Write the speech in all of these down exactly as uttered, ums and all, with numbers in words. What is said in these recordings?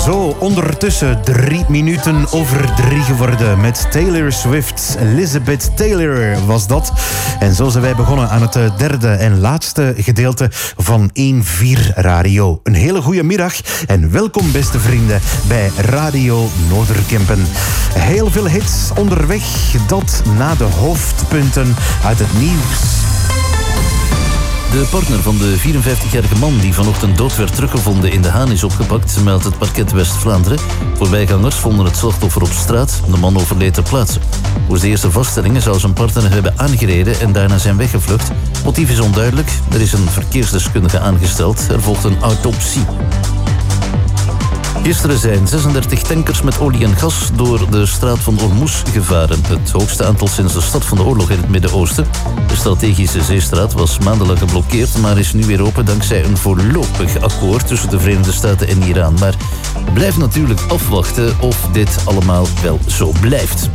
Zo, ondertussen drie minuten over drie geworden met Taylor Swift. Elizabeth Taylor was dat. En zo zijn wij begonnen aan het derde en laatste gedeelte van één vier Radio. Een hele goede middag en welkom beste vrienden bij Radio Noorderkempen. Heel veel hits onderweg, dat na de hoofdpunten uit het nieuws. De partner van de vierenvijftigjarige man die vanochtend dood werd teruggevonden in De Haan is opgepakt, meldt het parket West-Vlaanderen. Voorbijgangers vonden het slachtoffer op straat. De man overleed ter plaatse. Volgens de eerste vaststellingen zou zijn partner hebben aangereden en daarna zijn weggevlucht. Motief is onduidelijk. Er is een verkeersdeskundige aangesteld. Er volgt een autopsie. Gisteren zijn zesendertig tankers met olie en gas door de straat van Ormuz gevaren. Het hoogste aantal sinds de start van de oorlog in het Midden-Oosten. De strategische zeestraat was maandenlang geblokkeerd, maar is nu weer open dankzij een voorlopig akkoord tussen de Verenigde Staten en Iran. Maar blijf natuurlijk afwachten of dit allemaal wel zo blijft.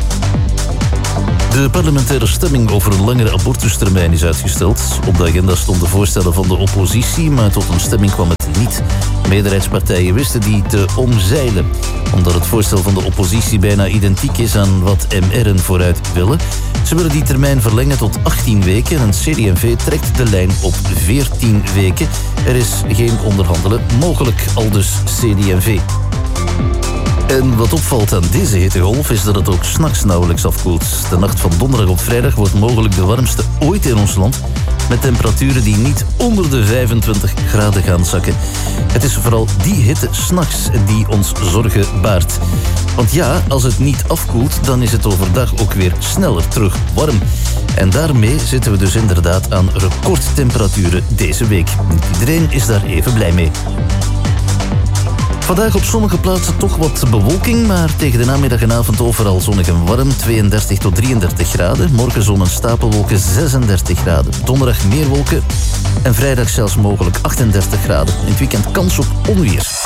De parlementaire stemming over een langere abortustermijn is uitgesteld. Op de agenda stonden voorstellen van de oppositie, maar tot een stemming kwam het niet. Meerderheidspartijen wisten die te omzeilen. Omdat het voorstel van de oppositie bijna identiek is aan wat M R'en vooruit willen. Ze willen die termijn verlengen tot achttien weken en C D en V trekt de lijn op veertien weken. Er is geen onderhandelen mogelijk, aldus C D en V. En wat opvalt aan deze hittegolf is dat het ook 's nachts nauwelijks afkoelt. De nacht van donderdag op vrijdag wordt mogelijk de warmste ooit in ons land, met temperaturen die niet onder de vijfentwintig graden gaan zakken. Het is vooral die hitte 's nachts die ons zorgen baart. Want ja, als het niet afkoelt, dan is het overdag ook weer sneller terug warm. En daarmee zitten we dus inderdaad aan recordtemperaturen deze week. Niet iedereen is daar even blij mee. Vandaag op sommige plaatsen toch wat bewolking, maar tegen de namiddag en avond overal zonnig en warm, tweeëndertig tot drieëndertig graden. Morgen zon en stapelwolken, zesendertig graden. Donderdag meer wolken en vrijdag zelfs mogelijk achtendertig graden. In het weekend kans op onweer.